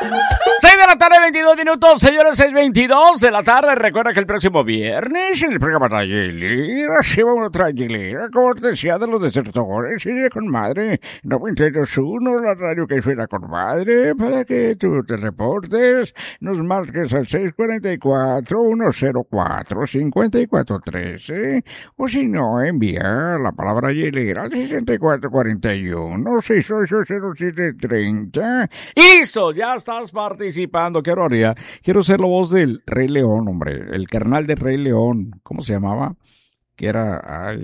6 de la tarde, 22 minutos, señores, 6:22 de la tarde. Recuerda que el próximo viernes en el programa Trayelera se va una trayelera, cortesía de los desertores y de Conmadre 92.1, la radio que suena Conmadre, para que tú te reportes. Nos marques al 644-104-5413, o si no, envía la palabra hielera al 6441-680730. Y listo, ya estás participando. Qué horroría. Quiero ser la voz del Rey León, hombre. El carnal del Rey León. ¿Cómo se llamaba? Que era,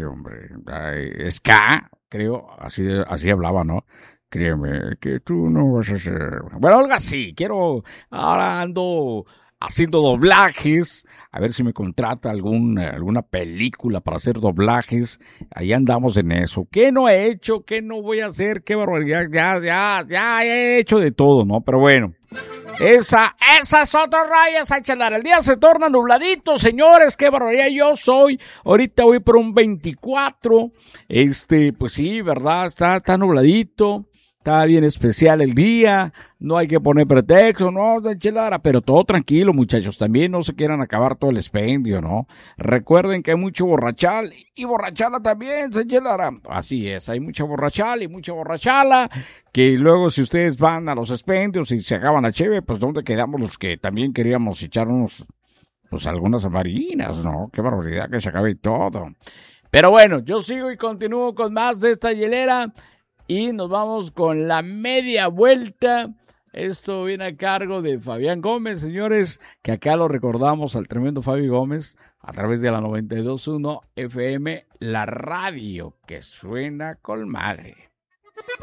Ska, creo. Así hablaba, ¿no? Créeme que tú no vas a ser... Bueno, algo así. Ahora ando haciendo doblajes, a ver si me contrata alguna película para hacer doblajes. Ahí andamos en eso. ¿Qué no he hecho? ¿Qué no voy a hacer? ¡Qué barbaridad! Ya he hecho de todo, ¿no? Pero bueno, esa es otra raya, esa chelar. El día se torna nubladito, señores, qué barbaridad. Ahorita voy por un 24. Pues sí, ¿verdad? Está nubladito. Está bien especial el día, no hay que poner pretexto, no, Chelara, pero todo tranquilo, muchachos, también no se quieran acabar todo el expendio, ¿no? Recuerden que hay mucho borrachal y borrachala también, Chelara. Así es, hay mucha borrachal y mucha borrachala, que luego si ustedes van a los expendios y se acaban la cheve, pues ¿dónde quedamos los que también queríamos echarnos, pues algunas amarinas, ¿no? Qué barbaridad que se acabe todo. Pero bueno, yo sigo y continúo con más de esta hielera. Y nos vamos con la media vuelta. Esto viene a cargo de Fabián Gómez, señores, que acá lo recordamos al tremendo Fabi Gómez a través de la 92.1 FM, la radio que suena con madre.